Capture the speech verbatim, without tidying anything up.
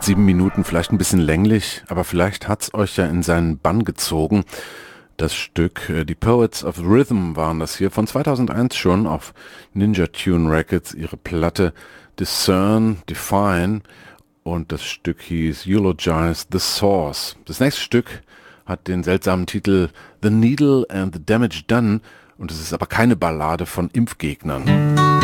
mit sieben Minuten, vielleicht ein bisschen länglich, aber vielleicht hat's euch ja in seinen Bann gezogen. Das Stück, äh, die Poets of Rhythm waren das hier, von zweitausendeins schon auf Ninja Tune Records, ihre Platte Discern, Define, und das Stück hieß Eulogize the Source. Das nächste Stück hat den seltsamen Titel The Needle and the Damage Done, und es ist aber keine Ballade von Impfgegnern.